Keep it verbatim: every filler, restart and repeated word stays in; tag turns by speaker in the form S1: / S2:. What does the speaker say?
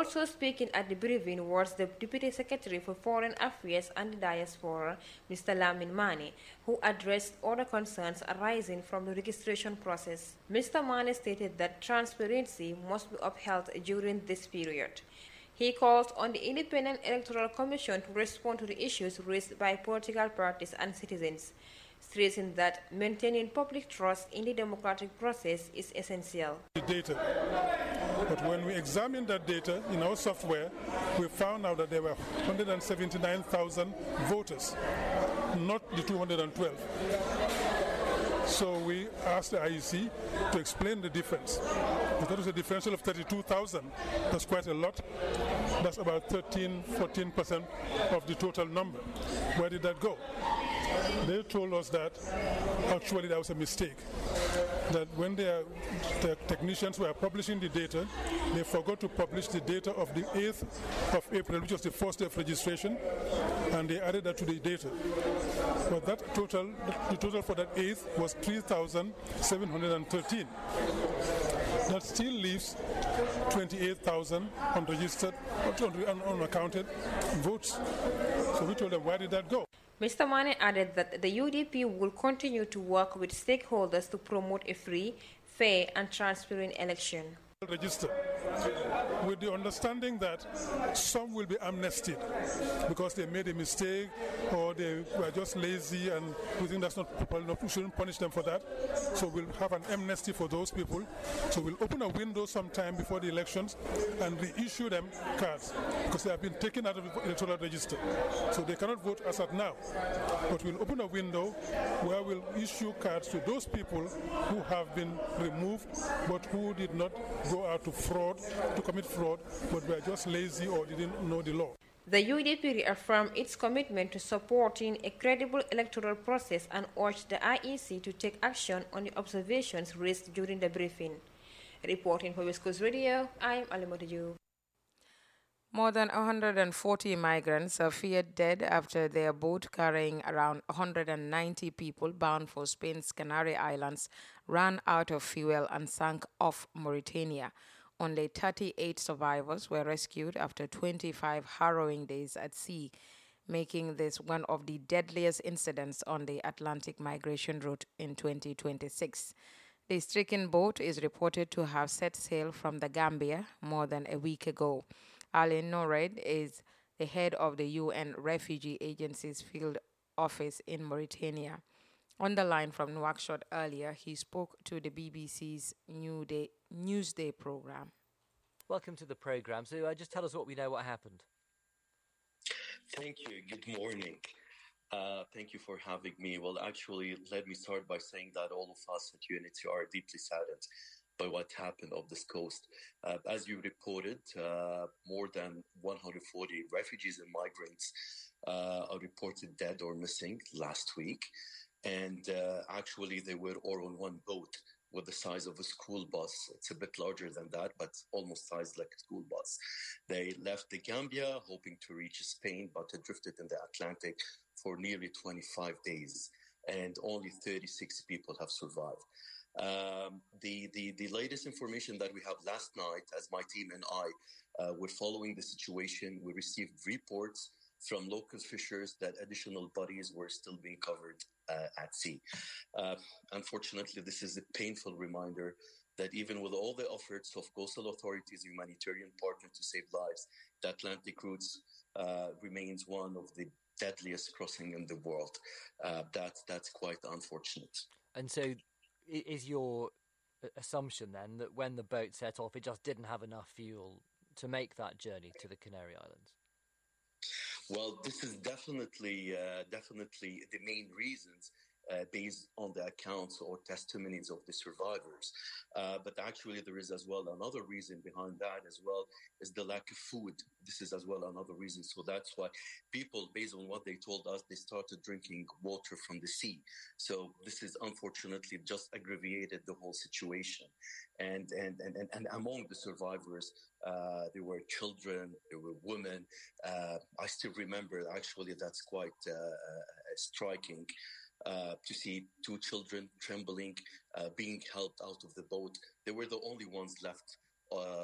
S1: Also speaking at the briefing was the Deputy Secretary for Foreign Affairs and the Diaspora, Mister Lamin Mane, who addressed other concerns arising from the registration process. Mister Mane stated that transparency must be upheld during this period. He called on the Independent Electoral Commission to respond to the issues raised by political parties and citizens, stressing that maintaining public trust in the democratic process is essential.
S2: The data. But when we examined that data in our software, we found out that there were one hundred seventy-nine thousand voters, not the two hundred twelve. So we asked the I E C to explain the difference. That was a differential of thirty-two thousand. That's quite a lot. That's about thirteen, fourteen percent of the total number. Where did that go? They told us that actually that was a mistake. That when the technicians were publishing the data, they forgot to publish the data of the eighth of April, which was the first day of registration, and they added that to the data. But that total, the total for that eighth was three thousand seven hundred thirteen. That still leaves twenty-eight thousand unregistered, unaccounted votes. So we told them, where did that go?
S1: Mister Mane added that the U D P will continue to work with stakeholders to promote a free, fair and transparent election.
S2: Register with the understanding that some will be amnestied because they made a mistake or they were just lazy and we think that's not proper enough. We shouldn't punish them for that. So we'll have an amnesty for those people. So we'll open a window sometime before the elections and reissue them cards because they have been taken out of the electoral register. So they cannot vote as at now. But we'll open a window where we'll issue cards to those people who have been removed but who did not go out to fraud, to commit fraud, but were just lazy or didn't know the law.
S1: The U D P reaffirmed its commitment to supporting a credible electoral process and urged the I E C to take action on the observations raised during the briefing. Reporting for West Coast Radio, I'm Alimotiju.
S3: More than one hundred forty migrants are feared dead after their boat carrying around one hundred ninety people bound for Spain's Canary Islands ran out of fuel and sank off Mauritania. Only thirty-eight survivors were rescued after twenty-five harrowing days at sea, making this one of the deadliest incidents on the Atlantic migration route in twenty twenty-six. The stricken boat is reported to have set sail from the Gambia more than a week ago. Alain Noured is the head of the U N Refugee Agency's field office in Mauritania. On the line from Nouakchott earlier, he spoke to the B B C's New Day, Newsday program.
S4: Welcome to the program. So uh, just tell us what we know, what happened.
S5: Thank you. Good morning. Uh, thank you for having me. Well, actually, let me start by saying that all of us at U N H C R are deeply saddened by what happened off this coast. Uh, as you reported, uh, more than one hundred forty refugees and migrants uh, are reported dead or missing last week. And uh, actually, they were all on one boat with the size of a school bus. It's a bit larger than that, but almost sized like a school bus. They left the Gambia, hoping to reach Spain, but drifted in the Atlantic for nearly twenty-five days. And only thirty-six people have survived. Um, the, the, the latest information that we have last night, as my team and I uh, were following the situation, we received reports from local fishers that additional bodies were still being covered uh, at sea. Uh, unfortunately, this is a painful reminder that even with all the efforts of coastal authorities, humanitarian partners to save lives, the Atlantic routes uh, remains one of the deadliest crossing in the world. Uh, that's, that's quite unfortunate.
S4: And so is your assumption then that when the boat set off, it just didn't have enough fuel to make that journey to the Canary Islands?
S5: Well, this is definitely, uh, definitely the main reasons uh, based on the accounts or testimonies of the survivors. Uh, but actually, there is as well another reason behind that as well is the lack of food. This is as well another reason. So that's why people, based on what they told us, they started drinking water from the sea. So this is unfortunately just aggravated the whole situation. And and and, and, and among the survivors, uh, there were children, there were women. Uh, I still remember, actually, that's quite uh, striking. Uh, to see two children trembling, uh, being helped out of the boat. They were the only ones left uh,